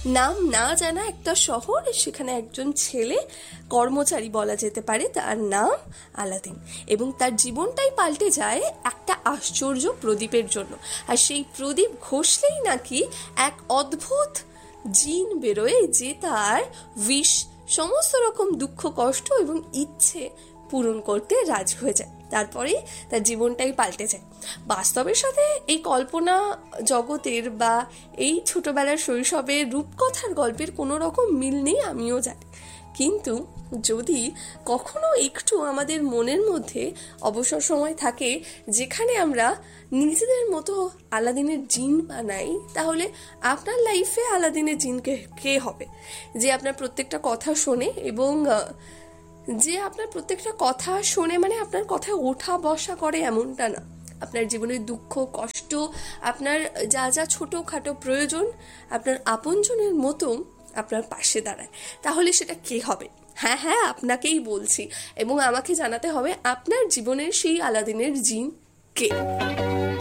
নাম না জানা একটা শহর, সেখানে একজন ছেলে কর্মচারী বলা যেতে পারে, তার নাম আলাদিন, এবং তার জীবনটাই পাল্টে যায় একটা আশ্চর্য প্রদীপের জন্য। আর সেই প্রদীপ ঘষলেই নাকি এক অদ্ভুত জিন বেরোয়, যে তার উইশ, সমস্ত রকম দুঃখ কষ্ট এবং ইচ্ছে পূরণ করতে রাজি হয়ে যায়। তারপরেই তার জীবনটাই পাল্টে যায়। বাস্তবের সাথে এই কল্পনা জগতের বা এই ছোটবেলার শৈশবের রূপকথার গল্পের কোনো রকম মিল নেই, আমিও জানি। কিন্তু যদি কখনো একটু আমাদের মনের মধ্যে অবসর সময় থাকে যেখানে আমরা নিজেদের মতো আলাদিনের জিন বানাই, তাহলে আপনার লাইফে আলাদিনের জিন কে হবে? যে আপনার প্রত্যেকটা কথা শোনে, এবং যে আপনার প্রত্যেকটা কথা শোনে মানে আপনার কথায় ওঠা বসা করে এমনটা না, আপনার জীবনের দুঃখ কষ্ট, আপনার যা যা ছোটোখাটো প্রয়োজন, আপনার আপনজনের মতো আপনার পাশে দাঁড়ায়। তাহলে সেটা কে হবে? হ্যাঁ হ্যাঁ, আপনাকেই বলছি, এবং আমাকে জানাতে হবে আপনার জীবনের সেই আলাদিনের জিন কে।